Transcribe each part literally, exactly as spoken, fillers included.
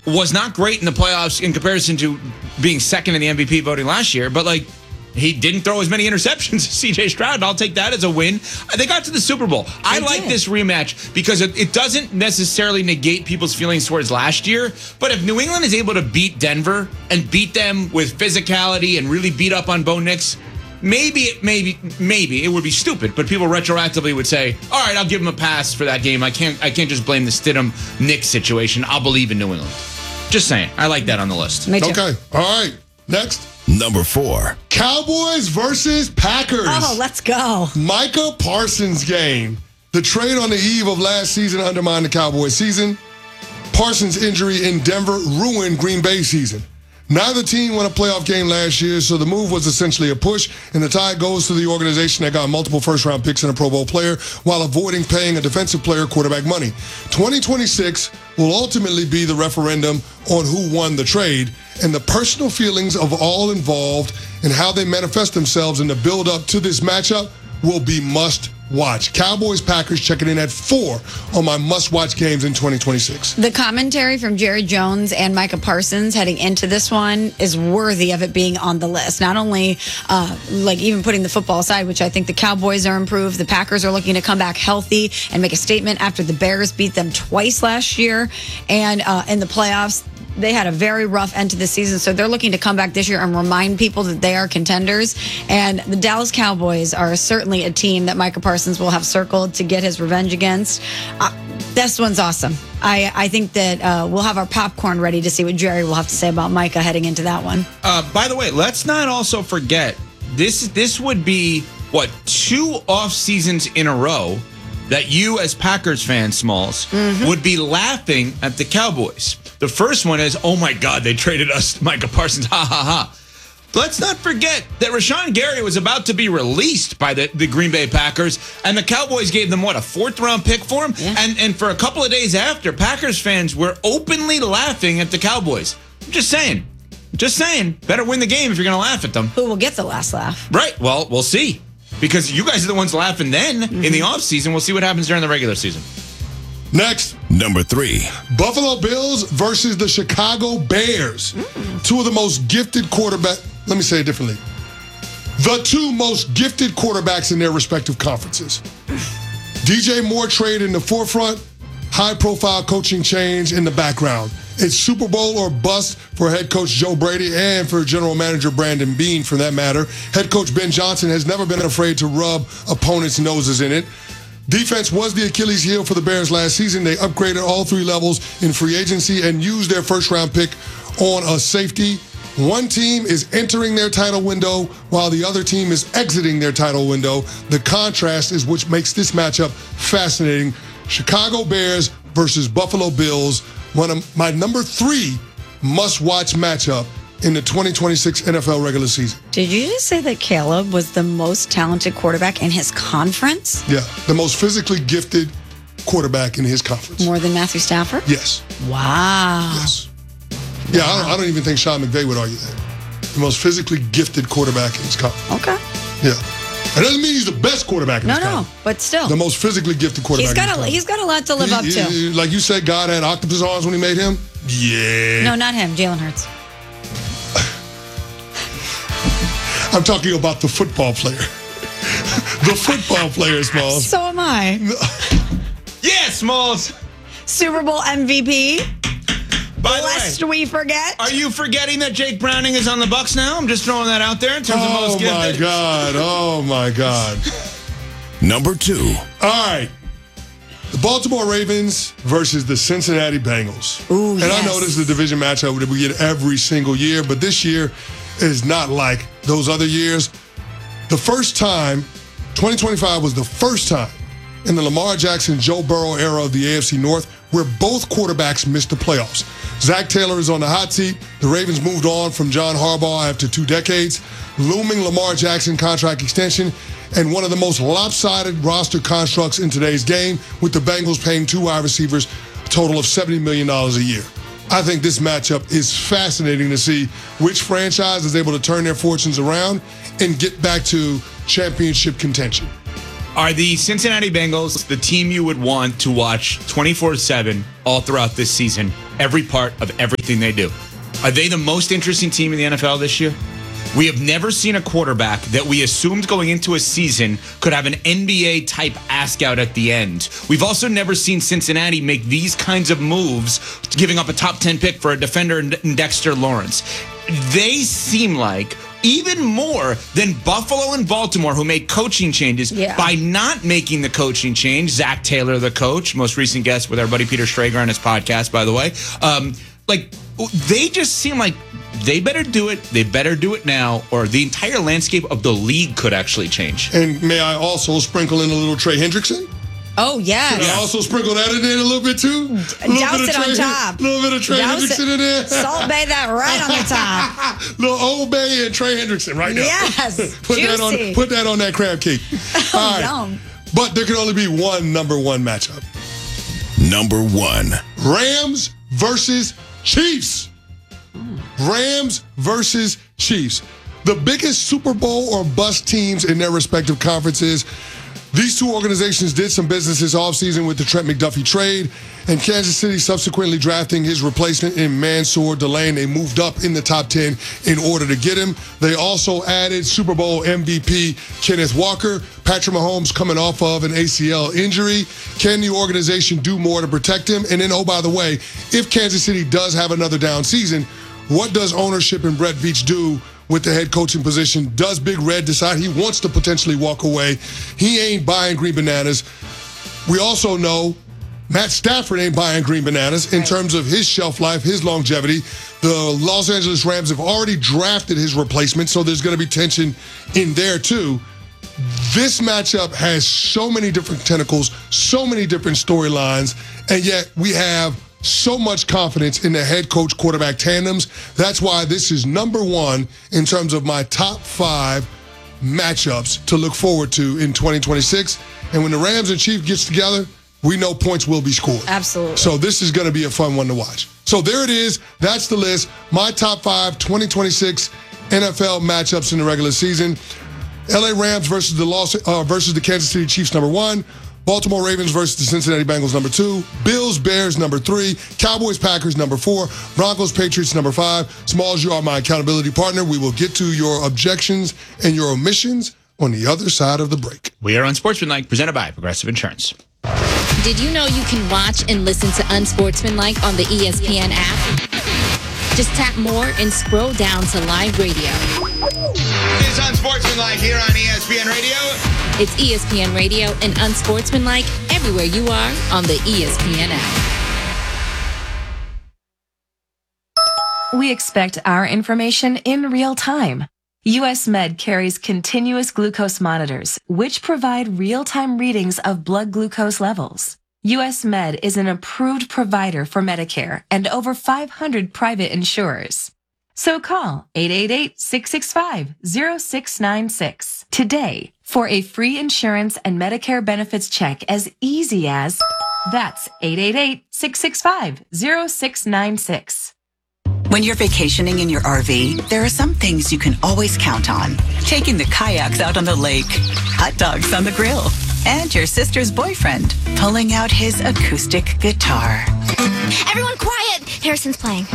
was not great in the playoffs in comparison to being second in the M V P voting last year, but like he didn't throw as many interceptions as C J Stroud, and I'll take that as a win. They got to the Super Bowl. I like this rematch because it, it doesn't necessarily negate people's feelings towards last year, but if New England is able to beat Denver and beat them with physicality and really beat up on Bo Nix, maybe, maybe, maybe it would be stupid, but people retroactively would say, all right, I'll give him a pass for that game. I can't, I can't just blame the Stidham-Nix situation. I'll believe in New England. Just saying. I like that on the list. Me too. Okay. All right. Next. Number four. Cowboys versus Packers. Oh, let's go. Micah Parsons game. The trade on the eve of last season undermined the Cowboys season. Parsons' injury in Denver ruined Green Bay's season. Neither team won a playoff game last year, so the move was essentially a push, and the tie goes to the organization that got multiple first-round picks and a Pro Bowl player while avoiding paying a defensive player quarterback money. twenty twenty-six will ultimately be the referendum on who won the trade, and the personal feelings of all involved and how they manifest themselves in the build-up to this matchup will be must-watch. Cowboys-Packers checking in at four on my must-watch games in twenty twenty-six. The commentary from Jerry Jones and Micah Parsons heading into this one is worthy of it being on the list. Not only, uh, like, even putting the football aside, which I think the Cowboys are improved. The Packers are looking to come back healthy and make a statement after the Bears beat them twice last year. And uh, in the playoffs, they had a very rough end to the season, so they're looking to come back this year and remind people that they are contenders. And the Dallas Cowboys are certainly a team that Micah Parsons will have circled to get his revenge against. Uh, this one's awesome. I, I think that uh, we'll have our popcorn ready to see what Jerry will have to say about Micah heading into that one. Uh, by the way, let's not also forget, this, this would be, what, two off seasons in a row that you as Packers fans, Smalls, mm-hmm. would be laughing at the Cowboys. The first one is, oh my God, they traded us Micah Parsons, ha ha ha. Let's not forget that Rashawn Gary was about to be released by the, the Green Bay Packers, and the Cowboys gave them, what, a fourth round pick for him? Yeah. And, and for a couple of days after, Packers fans were openly laughing at the Cowboys. I'm just saying. Just saying. Better win the game if you're going to laugh at them. Who will get the last laugh? Right. Well, we'll see. Because you guys are the ones laughing then mm-hmm. in the offseason. We'll see what happens during the regular season. Next. Number three. Buffalo Bills versus the Chicago Bears. Mm. Two of the most gifted quarterback. Let me say it differently. The two most gifted quarterbacks in their respective conferences. D J Moore trade in the forefront. High-profile coaching change in the background. It's Super Bowl or bust for head coach Joe Brady and for general manager Brandon Beane, for that matter. Head coach Ben Johnson has never been afraid to rub opponents' noses in it. Defense was the Achilles heel for the Bears last season. They upgraded all three levels in free agency and used their first-round pick on a safety. One team is entering their title window while the other team is exiting their title window. The contrast is what makes this matchup fascinating. Chicago Bears versus Buffalo Bills, one of my number three must-watch matchup in the twenty twenty-six N F L regular season. Did you just say that Caleb was the most talented quarterback in his conference? Yeah, the most physically gifted quarterback in his conference. More than Matthew Stafford? Yes. Wow. Yes. Yeah, I don't, I don't even think Sean McVay would argue that. The most physically gifted quarterback in his conference. Okay. Yeah. That doesn't mean he's the best quarterback in no, his no, conference. No, but still. The most physically gifted quarterback he's got in his a, He's got a lot to live he, up to. He, like you said, God had octopus arms when he made him? Yeah. No, not him. Jalen Hurts. I'm talking about the football player. The football player, Smalls. So am I. Yeah, Smalls. Super Bowl M V P. By Lest the way, we forget. Are you forgetting that Jake Browning is on the Bucs now? I'm just throwing that out there in terms oh of most gifted. Oh, my God. Oh, my God. Number two. All right. The Baltimore Ravens versus the Cincinnati Bengals. Ooh, and yes. I know this is a division matchup that we get every single year, but this year is not like those other years. The first time, twenty twenty-five was the first time in the Lamar Jackson, Joe Burrow era of the A F C North where both quarterbacks missed the playoffs. Zach Taylor is on the hot seat. The Ravens moved on from John Harbaugh after two decades. Looming Lamar Jackson contract extension and one of the most lopsided roster constructs in today's game, with the Bengals paying two wide receivers a total of seventy million dollars a year. I think this matchup is fascinating to see which franchise is able to turn their fortunes around and get back to championship contention. Are the Cincinnati Bengals the team you would want to watch twenty-four seven all throughout this season every part of everything they do. Are they the most interesting team in the N F L this year? We have never seen a quarterback that we assumed going into a season could have an N B A-type ask out at the end. We've also never seen Cincinnati make these kinds of moves, giving up a top ten pick for a defender in Dexter Lawrence. They seem like, even more than Buffalo and Baltimore, who made coaching changes, yeah. by not making the coaching change. Zach Taylor, the coach, most recent guest with our buddy Peter Strager on his podcast, by the way. Um, like, they just seem like they better do it. They better do it now, or the entire landscape of the league could actually change. And may I also sprinkle in a little Trey Hendrickson? Oh, yes. Can I also sprinkle that in there a little bit, too? A little Douse bit it of on Trey, top. A little bit of Trey Douse Hendrickson it. in there. Salt Bay that right on the top. Little Old Bay and Trey Hendrickson right now. Yes. put Juicy. that on. Put that on that crab cake. Oh, All right. yum. But there can only be one number one matchup. Number one. Rams versus Chiefs. Rams versus Chiefs. The biggest Super Bowl or bust teams in their respective conferences. These two organizations did some business this offseason with the Trent McDuffie trade, and Kansas City subsequently drafting his replacement in Mansour Delane. They moved up in the top ten in order to get him. They also added Super Bowl M V P Kenneth Walker. Patrick Mahomes coming off of an A C L injury. Can the organization do more to protect him? And then, oh, by the way, if Kansas City does have another down season, what does ownership and Brett Veach do with the head coaching position? Does Big Red decide he wants to potentially walk away? He ain't buying green bananas. We also know Matt Stafford ain't buying green bananas in terms of his shelf life, his longevity. The Los Angeles Rams have already drafted his replacement, so there's going to be tension in there too. This matchup has so many different tentacles, so many different storylines, and yet we have so much confidence in the head coach quarterback tandems. That's why this is number one in terms of my top five matchups to look forward to in twenty twenty-six. And when the Rams and Chiefs gets together, we know points will be scored. Absolutely. So this is going to be a fun one to watch. So there it is. That's the list. My top five twenty twenty-six N F L matchups in the regular season. L A Rams versus the Los, uh, versus the Kansas City Chiefs, number one. Baltimore Ravens versus the Cincinnati Bengals, number two. Bills, Bears, number three. Cowboys, Packers, number four. Broncos, Patriots, number five. Smalls, you are my accountability partner. We will get to your objections and your omissions on the other side of the break. We are on Sportsmanlike, presented by Progressive Insurance. Did you know you can watch and listen to Unsportsmanlike on the E S P N app? Just tap more and scroll down to live radio. It's Unsportsmanlike here on E S P N Radio. It's E S P N Radio and Unsportsmanlike everywhere you are on the E S P N app. We expect our information in real time. U S Med carries continuous glucose monitors, which provide real-time readings of blood glucose levels. U S Med is an approved provider for Medicare and over five hundred private insurers. So call eight eight eight, six six five, zero six nine six today for a free insurance and Medicare benefits check as easy as that's eight eight eight, six six five, zero six nine six. When you're vacationing in your R V, there are some things you can always count on. Taking the kayaks out on the lake, hot dogs on the grill, and your sister's boyfriend pulling out his acoustic guitar. Everyone quiet! Harrison's playing.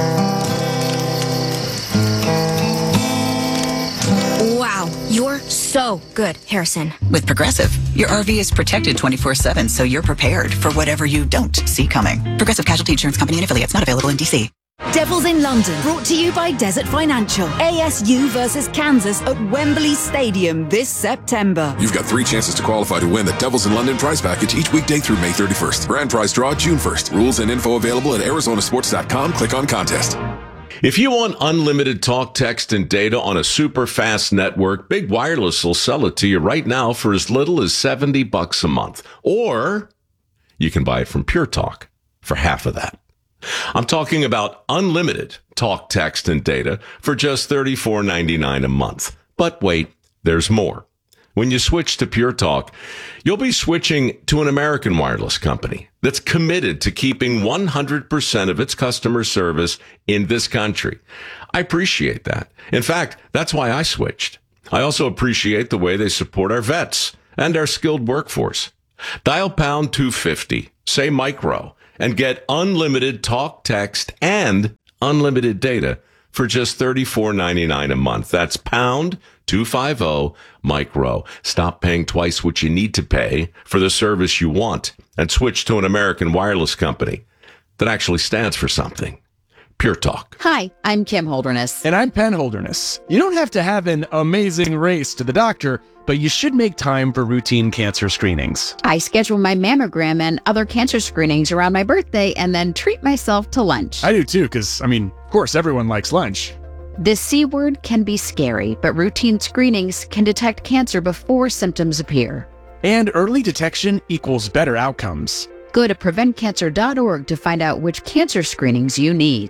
Wow, you're so good, Harrison. With Progressive, your R V is protected twenty-four seven, so you're prepared for whatever you don't see coming. Progressive Casualty Insurance Company and affiliates, not available in D C. Devils in London, brought to you by Desert Financial. A S U versus Kansas at Wembley Stadium this September. You've got three chances to qualify to win the Devils in London prize package each weekday through May thirty-first. Grand prize draw June first. Rules and info available at Arizona Sports dot com. Click on contest. If you want unlimited talk, text, and data on a super fast network, Big Wireless will sell it to you right now for as little as seventy bucks a month. Or you can buy it from Pure Talk for half of that. I'm talking about unlimited talk, text, and data for just thirty-four ninety-nine a month. But wait, there's more. When you switch to Pure Talk, you'll be switching to an American wireless company that's committed to keeping one hundred percent of its customer service in this country. I appreciate that. In fact, that's why I switched. I also appreciate the way they support our vets and our skilled workforce. Dial pound two fifty, say micro, and get unlimited talk, text, and unlimited data for just thirty-four ninety-nine a month. That's pound two fifty micro. Stop paying twice what you need to pay for the service you want and switch to an American wireless company that actually stands for something. Pure Talk. Hi, I'm Kim Holderness. And I'm Penn Holderness. You don't have to have an amazing race to the doctor, but you should make time for routine cancer screenings. I schedule my mammogram and other cancer screenings around my birthday and then treat myself to lunch. I do too, because, I mean, of course, everyone likes lunch. The C word can be scary, but routine screenings can detect cancer before symptoms appear. And early detection equals better outcomes. Go to prevent cancer dot org to find out which cancer screenings you need.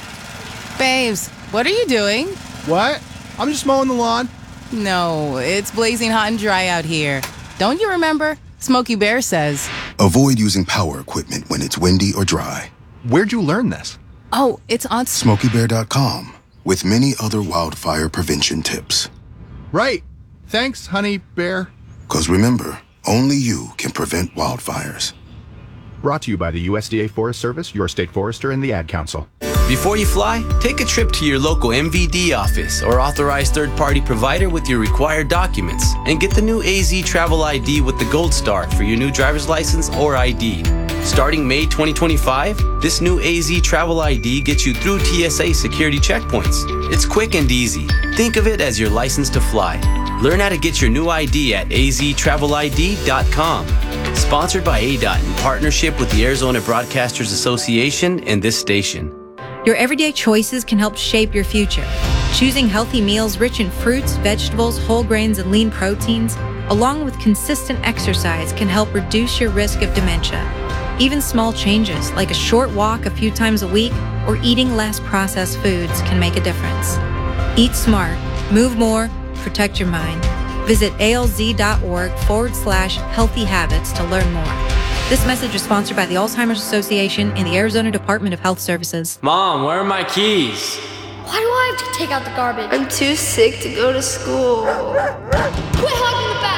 Babes, what are you doing? What? I'm just mowing the lawn. No, it's blazing hot and dry out here. Don't you remember? Smokey Bear says. Avoid using power equipment when it's windy or dry. Where'd you learn this? Oh, it's on Smokey Bear dot com with many other wildfire prevention tips. Right. Thanks, honey bear. Because remember, only you can prevent wildfires. Brought to you by the U S D A Forest Service, your state forester, and the Ad Council. Before you fly, take a trip to your local M V D office or authorized third-party provider with your required documents and get the new A Z Travel I D with the Gold Star for your new driver's license or I D. Starting May twenty twenty-five, this new A Z Travel I D gets you through T S A security checkpoints. It's quick and easy. Think of it as your license to fly. Learn how to get your new I D at A Z travel I D dot com. Sponsored by A D O T in partnership with the Arizona Broadcasters Association and this station. Your everyday choices can help shape your future. Choosing healthy meals rich in fruits, vegetables, whole grains, and lean proteins, along with consistent exercise, can help reduce your risk of dementia. Even small changes, like a short walk a few times a week or eating less processed foods, can make a difference. Eat smart, move more, protect your mind. Visit alz.org forward slash healthy habits to learn more. This message is sponsored by the Alzheimer's Association and the Arizona Department of Health Services. Mom, where are my keys? Why do I have to take out the garbage? I'm too sick to go to school. Quit hogging the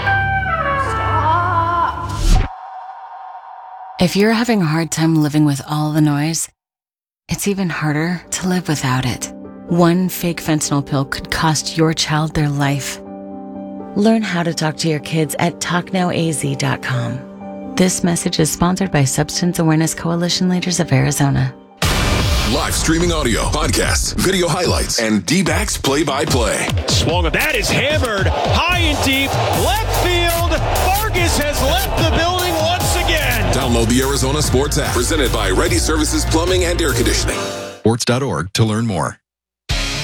bathroom! Stop! If you're having a hard time living with all the noise, it's even harder to live without it. One fake fentanyl pill could cost your child their life. Learn how to talk to your kids at talk now A Z dot com. This message is sponsored by Substance Awareness Coalition Leaders of Arizona. Live streaming audio, podcasts, video highlights, and D-backs play-by-play. Swung it. That is hammered high and deep. Left field. Vargas has left the building once again. Download the Arizona Sports app. Presented by Ready Services Plumbing and Air Conditioning. sports dot org to learn more.